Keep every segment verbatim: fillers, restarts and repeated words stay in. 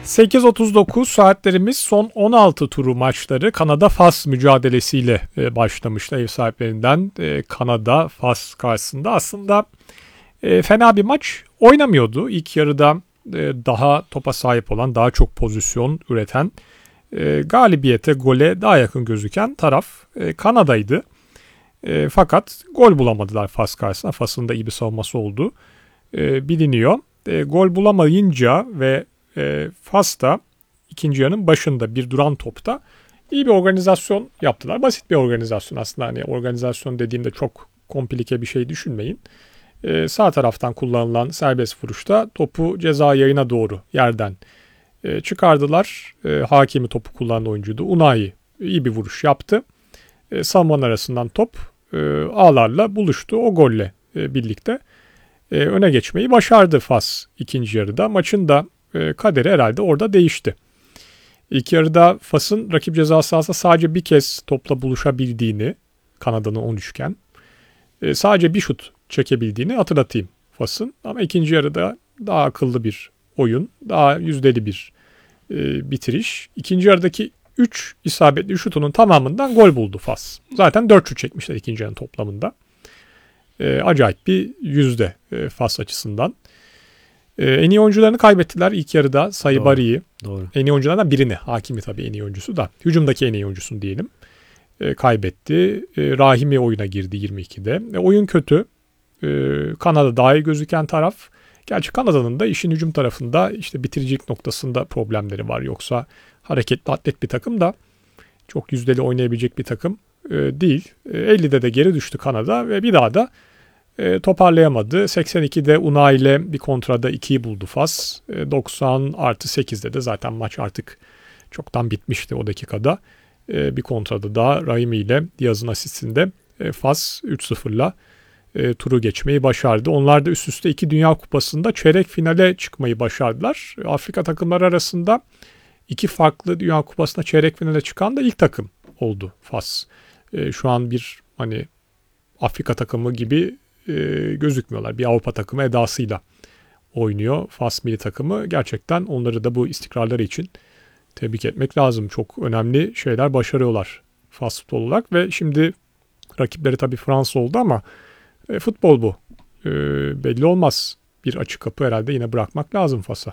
sekiz otuz dokuz saatlerimiz son on altı turu maçları Kanada-Fas mücadelesiyle başlamıştı ev sahiplerinden. Kanada-Fas karşısında aslında fena bir maç oynamıyordu. İlk yarıda daha topa sahip olan, daha çok pozisyon üreten, galibiyete, gole daha yakın gözüken taraf Kanada'ydı. Fakat gol bulamadılar Fas karşısında. Fas'ın da iyi bir savunması olduğu biliniyor. Gol bulamayınca ve E, Fas'ta ikinci yarının başında bir duran topta iyi bir organizasyon yaptılar. Basit bir organizasyon aslında. Hani organizasyon dediğimde çok komplike bir şey düşünmeyin. E, sağ taraftan kullanılan serbest vuruşta topu ceza yayına doğru yerden e, çıkardılar. E, hakimi topu kullanan oyuncuydu. Unai iyi bir vuruş yaptı. E, savunmanın arasından top e, ağlarla buluştu. O golle e, birlikte e, öne geçmeyi başardı Fas ikinci yarıda. Maçın da kaderi herhalde orada değişti. İlk yarıda Fas'ın rakip ceza sahasında sadece bir kez topla buluşabildiğini, Kanada'nın on üçken, sadece bir şut çekebildiğini hatırlatayım Fas'ın. Ama ikinci yarıda daha akıllı bir oyun, daha yüzdeli bir e, bitiriş. İkinci yarıdaki üç isabetli şutunun tamamından gol buldu Fas. Zaten dört şut çekmişler ikinci yarının toplamında. E, acayip bir yüzde e, Fas açısından. Ee, en iyi oyuncularını kaybettiler ilk yarıda. Saibari'yi. Doğru. En iyi oyunculardan birini. Hakimi tabii en iyi oyuncusu da. Hücumdaki en iyi oyuncusunu diyelim. Ee, kaybetti. Ee, Rahimi oyuna girdi yirmi ikide. E, oyun kötü. Ee, Kanada daha iyi gözüken taraf. Gerçi Kanada'nın da işin hücum tarafında işte bitiricilik noktasında problemleri var. Yoksa hareketli atlet bir takım da çok yüzdeli oynayabilecek bir takım e, değil. E, ellide de geri düştü Kanada ve bir daha da E, toparlayamadı. seksen ikide Unai ile bir kontrada ikiyi buldu Fas. E, doksan artı sekizde de zaten maç artık çoktan bitmişti o dakikada. E, bir kontrada daha Rahimi ile Diaz'ın asistinde e, Fas üç sıfırla e, turu geçmeyi başardı. Onlar da üst üste iki Dünya Kupası'nda çeyrek finale çıkmayı başardılar. Afrika takımları arasında iki farklı Dünya Kupası'na çeyrek finale çıkan da ilk takım oldu Fas. E, şu an bir hani Afrika takımı gibi gözükmüyorlar. Bir Avrupa takımı edasıyla oynuyor Fas milli takımı. Gerçekten onları da bu istikrarları için tebrik etmek lazım. Çok önemli şeyler başarıyorlar Fas futbol olarak ve şimdi rakipleri tabii Fransa oldu ama e, futbol bu. E, belli olmaz. Bir açık kapı herhalde yine bırakmak lazım Fas'a.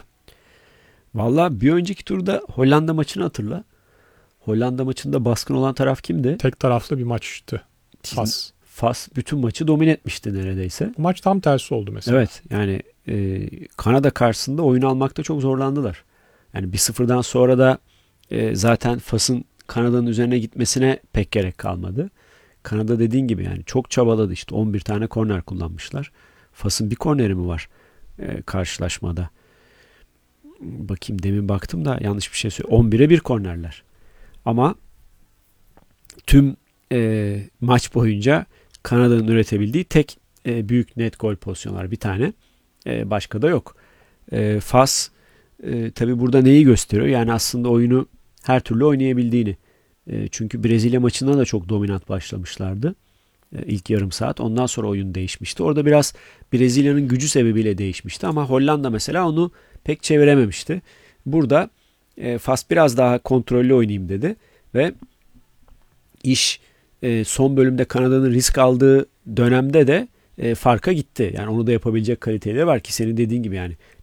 Valla bir önceki turda Hollanda maçını hatırla. Hollanda maçında baskın olan taraf kimdi? Tek taraflı bir maçtı Fas. Fas bütün maçı domine etmişti neredeyse. Bu maç tam tersi oldu mesela. Evet yani e, Kanada karşısında oyun almakta çok zorlandılar. Yani bir sıfırdan sonra da e, zaten Fas'ın Kanada'nın üzerine gitmesine pek gerek kalmadı. Kanada dediğin gibi yani çok çabaladı işte on bir tane korner kullanmışlar. Fas'ın bir korneri mi var e, karşılaşmada? Bakayım demin baktım da yanlış bir şey söylüyorum. on bire bir kornerler. Ama tüm e, maç boyunca Kanada'nın üretebildiği tek e, büyük net gol pozisyonlar bir tane. E, başka da yok. E, Fas e, tabii burada neyi gösteriyor? Yani aslında oyunu her türlü oynayabildiğini. E, çünkü Brezilya maçında da çok dominant başlamışlardı. E, ilk yarım saat. Ondan sonra oyun değişmişti. Orada biraz Brezilya'nın gücü sebebiyle değişmişti. Ama Hollanda mesela onu pek çevirememişti. Burada e, Fas biraz daha kontrollü oynayayım dedi. Ve iş e, son bölümde Kanada'nın risk aldığı dönemde de e, farka gitti. Yani onu da yapabilecek kaliteleri var ki senin dediğin gibi yani